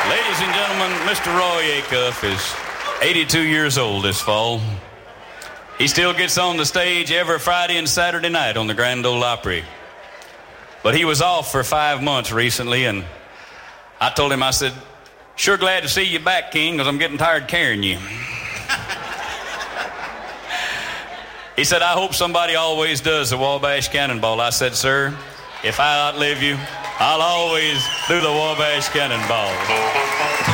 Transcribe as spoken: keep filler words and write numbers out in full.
Ladies and gentlemen, Mister Roy Acuff is eighty-two years old this fall. He still gets on the stage every Friday and Saturday night on the Grand Ole Opry. But he was off for five months recently, and I told him, I said, sure glad to see you back, King, because I'm getting tired carrying you. He said, I hope somebody always does the Wabash Cannonball. I said, sir, if I outlive you, I'll always do the Wabash Cannonball.